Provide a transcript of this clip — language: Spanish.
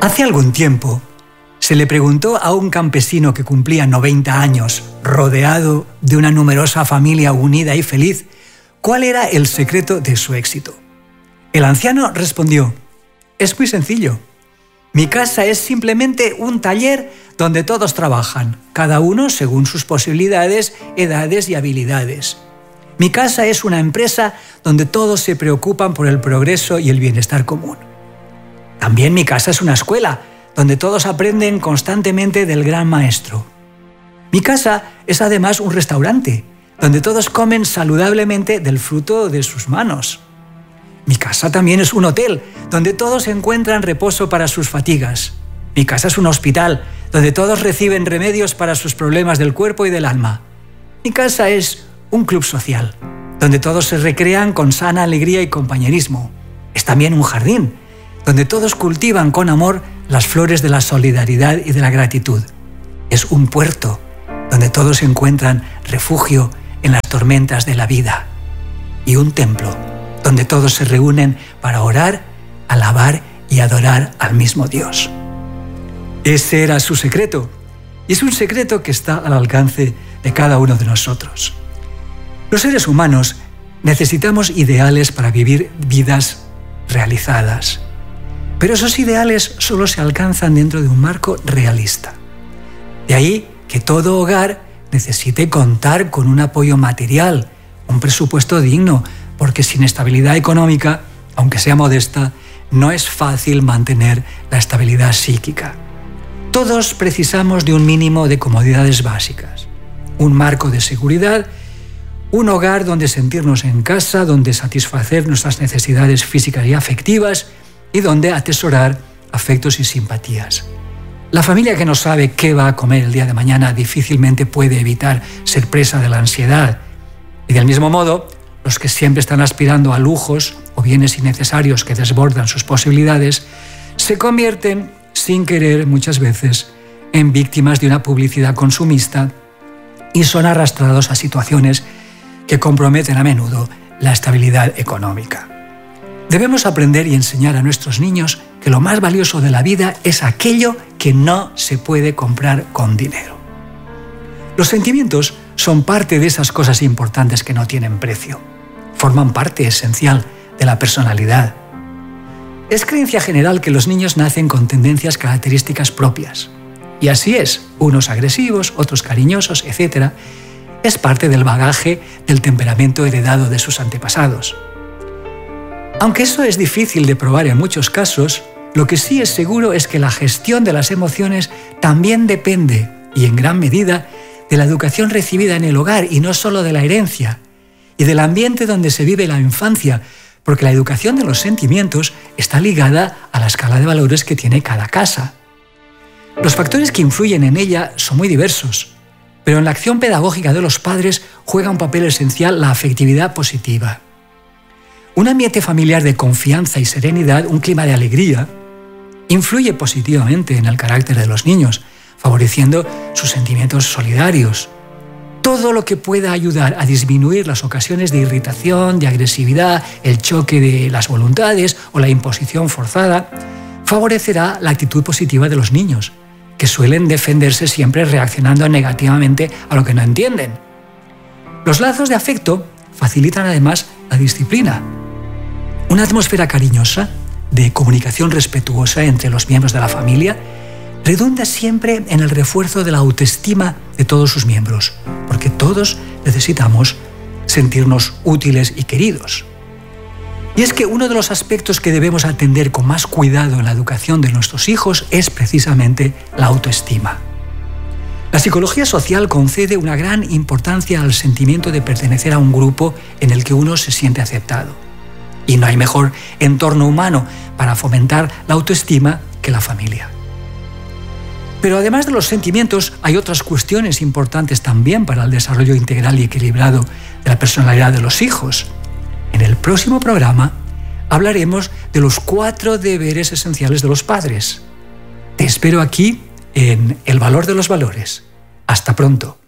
Hace algún tiempo se le preguntó a un campesino que cumplía 90 años, rodeado de una numerosa familia unida y feliz, cuál era el secreto de su éxito. El anciano respondió: es muy sencillo. Mi casa es simplemente un taller donde todos trabajan, cada uno según sus posibilidades, edades y habilidades. Mi casa es una empresa donde todos se preocupan por el progreso y el bienestar común. También mi casa es una escuela donde todos aprenden constantemente del gran maestro. Mi casa es además un restaurante donde todos comen saludablemente del fruto de sus manos. Mi casa también es un hotel donde todos encuentran reposo para sus fatigas. Mi casa es un hospital donde todos reciben remedios para sus problemas del cuerpo y del alma. Mi casa es un club social donde todos se recrean con sana alegría y compañerismo. Es también un jardín donde todos cultivan con amor las flores de la solidaridad y de la gratitud. Es un puerto donde todos encuentran refugio en las tormentas de la vida. Y un templo donde todos se reúnen para orar, alabar y adorar al mismo Dios. Ese era su secreto, y es un secreto que está al alcance de cada uno de nosotros. Los seres humanos necesitamos ideales para vivir vidas realizadas, pero esos ideales solo se alcanzan dentro de un marco realista. De ahí que todo hogar necesite contar con un apoyo material, un presupuesto digno, porque sin estabilidad económica, aunque sea modesta, no es fácil mantener la estabilidad psíquica. Todos precisamos de un mínimo de comodidades básicas, un marco de seguridad, un hogar donde sentirnos en casa, donde satisfacer nuestras necesidades físicas y afectivas y donde atesorar afectos y simpatías. La familia que no sabe qué va a comer el día de mañana difícilmente puede evitar ser presa de la ansiedad. Y del mismo modo, los que siempre están aspirando a lujos o bienes innecesarios que desbordan sus posibilidades, se convierten, sin querer muchas veces, en víctimas de una publicidad consumista y son arrastrados a situaciones que comprometen a menudo la estabilidad económica. Debemos aprender y enseñar a nuestros niños que lo más valioso de la vida es aquello que no se puede comprar con dinero. Los sentimientos son parte de esas cosas importantes que no tienen precio. Forman parte esencial de la personalidad. Es creencia general que los niños nacen con tendencias características propias. Y así es, unos agresivos, otros cariñosos, etc. Es parte del bagaje del temperamento heredado de sus antepasados. Aunque eso es difícil de probar en muchos casos, lo que sí es seguro es que la gestión de las emociones también depende, y en gran medida, de la educación recibida en el hogar y no solo de la herencia, y del ambiente donde se vive la infancia, porque la educación de los sentimientos está ligada a la escala de valores que tiene cada casa. Los factores que influyen en ella son muy diversos, pero en la acción pedagógica de los padres juega un papel esencial la afectividad positiva. Un ambiente familiar de confianza y serenidad, un clima de alegría, influye positivamente en el carácter de los niños, favoreciendo sus sentimientos solidarios. Todo lo que pueda ayudar a disminuir las ocasiones de irritación, de agresividad, el choque de las voluntades o la imposición forzada, favorecerá la actitud positiva de los niños, que suelen defenderse siempre reaccionando negativamente a lo que no entienden. Los lazos de afecto facilitan además la disciplina. Una atmósfera cariñosa, de comunicación respetuosa entre los miembros de la familia, redunda siempre en el refuerzo de la autoestima de todos sus miembros, porque todos necesitamos sentirnos útiles y queridos. Y es que uno de los aspectos que debemos atender con más cuidado en la educación de nuestros hijos es precisamente la autoestima. La psicología social concede una gran importancia al sentimiento de pertenecer a un grupo en el que uno se siente aceptado. Y no hay mejor entorno humano para fomentar la autoestima que la familia. Pero además de los sentimientos, hay otras cuestiones importantes también para el desarrollo integral y equilibrado de la personalidad de los hijos. En el próximo programa hablaremos de los 4 deberes esenciales de los padres. Te espero aquí en El Valor de los Valores. Hasta pronto.